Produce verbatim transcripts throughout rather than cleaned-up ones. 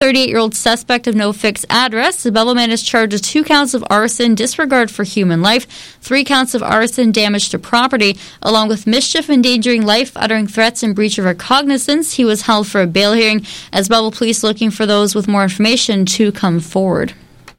thirty-eight-year-old suspect of no fixed address. The Belleville man is charged with two counts of arson, disregard for human life, three counts of arson, damage to property, along with mischief, endangering life, uttering threats, and breach of recognizance. He was held for a bail hearing as Belleville police looking for those with more information to come forward.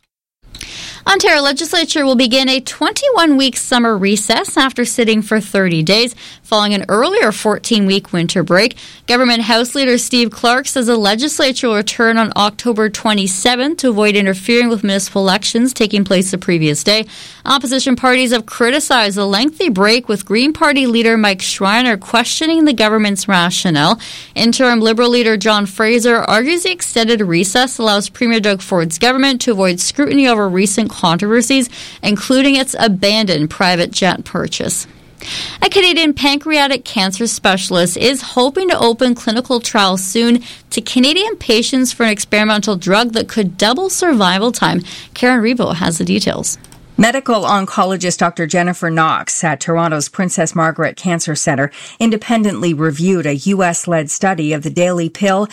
Ontario Legislature will begin a twenty-one-week summer recess after sitting for thirty days, following an earlier fourteen-week winter break. Government House Leader Steve Clark says the legislature will return on October twenty-seventh to avoid interfering with municipal elections taking place the previous day. Opposition parties have criticized the lengthy break, with Green Party leader Mike Schreiner questioning the government's rationale. Interim Liberal leader John Fraser argues the extended recess allows Premier Doug Ford's government to avoid scrutiny over recent controversies, including its abandoned private jet purchase. A Canadian pancreatic cancer specialist is hoping to open clinical trials soon to Canadian patients for an experimental drug that could double survival time. Karen Rebo has the details. Medical oncologist Doctor Jennifer Knox at Toronto's Princess Margaret Cancer Centre independently reviewed a U S-led study of the daily pill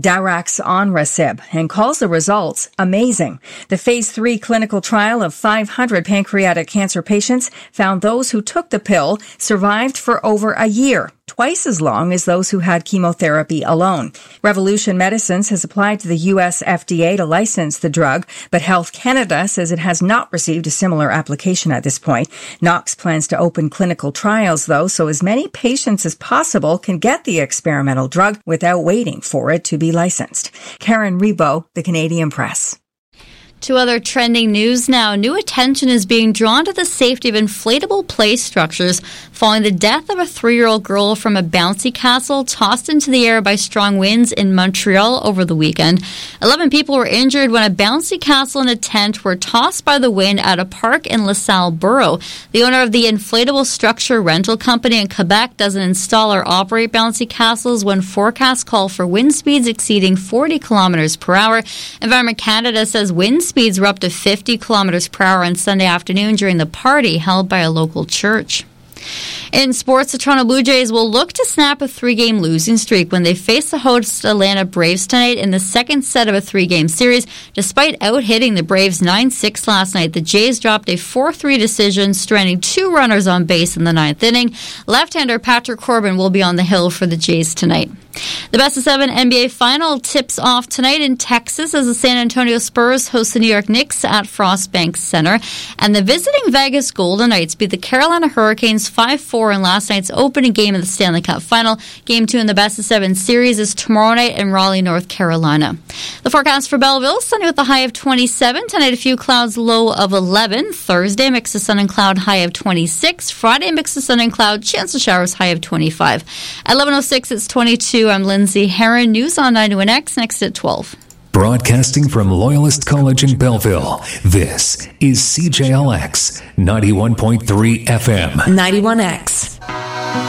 daraxonrasib and calls the results amazing. The phase three clinical trial of five hundred pancreatic cancer patients found those who took the pill survived for over a year, twice as long as those who had chemotherapy alone. Revolution Medicines has applied to the U S F D A to license the drug, but Health Canada says it has not received a similar application at this point. Knox plans to open clinical trials, though, so as many patients as possible can get the experimental drug without waiting for it to be licensed. Karen Rebo, The Canadian Press. To other trending news now, new attention is being drawn to the safety of inflatable play structures following the death of a three-year-old girl from a bouncy castle tossed into the air by strong winds in Montreal over the weekend. Eleven people were injured when a bouncy castle and a tent were tossed by the wind at a park in LaSalle Borough. The owner of the inflatable structure rental company in Quebec doesn't install or operate bouncy castles when forecasts call for wind speeds exceeding forty kilometers per hour. Environment Canada says wind speeds were up to fifty kilometers per hour on Sunday afternoon during the party held by a local church. In sports, the Toronto Blue Jays will look to snap a three-game losing streak when they face the host Atlanta Braves tonight in the second set of a three-game series. Despite out-hitting the Braves nine six last night, the Jays dropped a four three decision, stranding two runners on base in the ninth inning. Left-hander Patrick Corbin will be on the hill for the Jays tonight. The best of seven N B A final tips off tonight in Texas as the San Antonio Spurs host the New York Knicks at Frostbank Center. And the visiting Vegas Golden Knights beat the Carolina Hurricanes five four in last night's opening game of the Stanley Cup Final. Game two in the best of seven series is tomorrow night in Raleigh, North Carolina. The forecast for Belleville, sunny with a high of twenty-seven. Tonight, a few clouds, low of eleven. Thursday, mix of sun and cloud, high of twenty-six. Friday, mix of sun and cloud, chance of showers, high of twenty-five. At eleven oh six, it's twenty-two. I'm Lindsay Heron. News on ninety-one X, next at twelve. Broadcasting from Loyalist College in Belleville, this is C J L X ninety-one point three F M. ninety-one X.